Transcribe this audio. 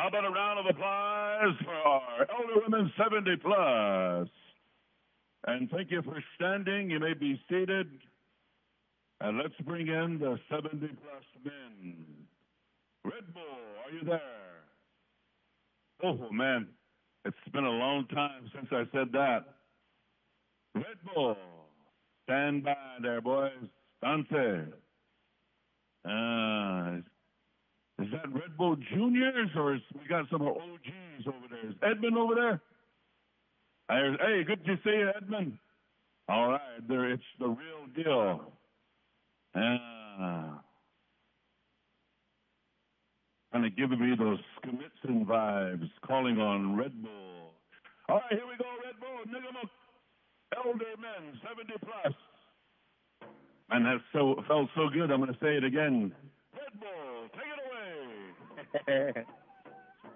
How about a round of applause for our elder women 70 plus? And thank you for standing. You may be seated. And let's bring in the 70 plus men. Red Bull, are you there? Oh, man, it's been a long time since I said that. Red Bull, stand by there, boys. Dante. Is that Red Bull Juniors or we got some OGs over there? Is Edmund over there? Hey, good to see you, Edmund. All right, it's the real deal. Kind of giving me those Skimitzen vibes, calling on Red Bull. All right, here we go, Red Bull. Niggamook, elder men, 70 plus. And that felt so good, I'm going to say it again. Red Bull, take it away.